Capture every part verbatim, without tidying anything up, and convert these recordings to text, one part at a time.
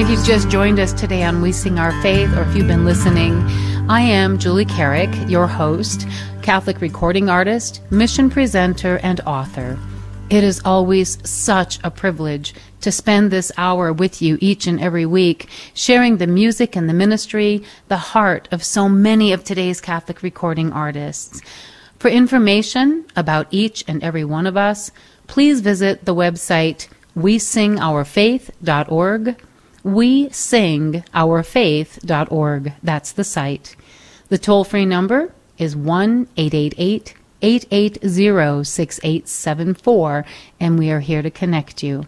you've just joined us today on We Sing Our Faith, or if you've been listening, I am Julie Carrick, your host, Catholic recording artist, mission presenter, and author. It is always such a privilege to spend this hour with you each and every week, sharing the music and the ministry, the heart of so many of today's Catholic recording artists. For information about each and every one of us, please visit the website we sing our faith dot org. we sing our faith dot org. That's the site. The toll-free number is one eight eight eight, eight eight zero, six eight seven four, and we are here to connect you.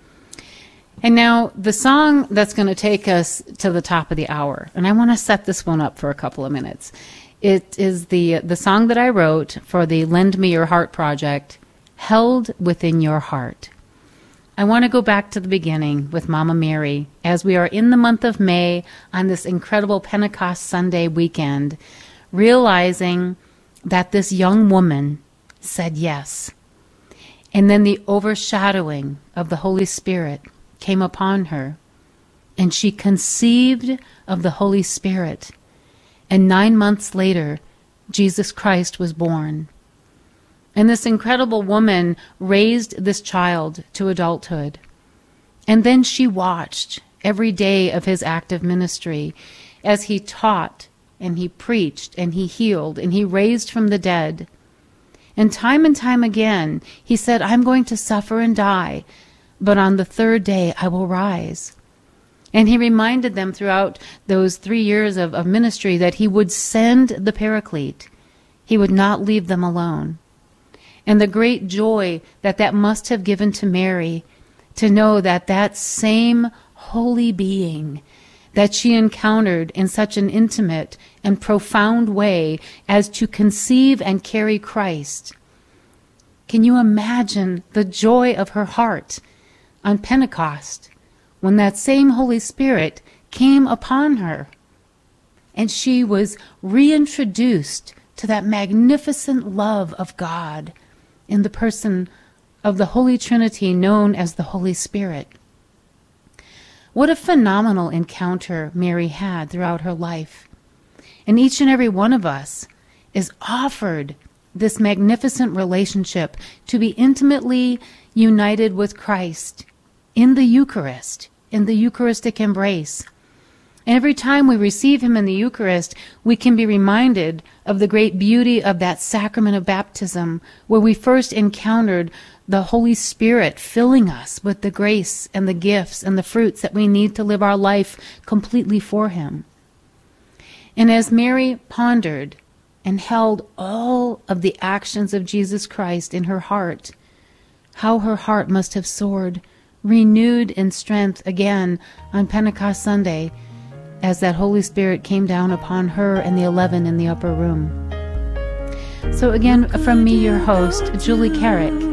And now, the song that's going to take us to the top of the hour, and I want to set this one up for a couple of minutes. It is the the song that I wrote for the Lend Me Your Heart project, Held Within Your Heart. I want to go back to the beginning with Mama Mary, as we are in the month of May on this incredible Pentecost Sunday weekend, realizing that this young woman said yes. And then the overshadowing of the Holy Spirit came upon her, and she conceived of the Holy Spirit. And nine months later, Jesus Christ was born. And this incredible woman raised this child to adulthood. And then she watched every day of his active ministry as he taught and he preached and he healed and he raised from the dead. And time and time again, he said, I'm going to suffer and die, but on the third day I will rise. And he reminded them throughout those three years of, of ministry that he would send the Paraclete. He would not leave them alone. And the great joy that that must have given to Mary, to know that that same holy being that she encountered in such an intimate and profound way as to conceive and carry Christ. Can you imagine the joy of her heart on Pentecost when that same Holy Spirit came upon her and she was reintroduced to that magnificent love of God in the person of the Holy Trinity known as the Holy Spirit? What a phenomenal encounter Mary had throughout her life. And each and every one of us is offered this magnificent relationship to be intimately united with Christ in the Eucharist, in the Eucharistic embrace. And every time we receive him in the Eucharist, we can be reminded of the great beauty of that sacrament of baptism, where we first encountered the Holy Spirit filling us with the grace and the gifts and the fruits that we need to live our life completely for him. And as Mary pondered and held all of the actions of Jesus Christ in her heart, how her heart must have soared, renewed in strength again on Pentecost Sunday, as that Holy Spirit came down upon her and the eleven in the upper room. So again, from me, your host, Julie Carrick,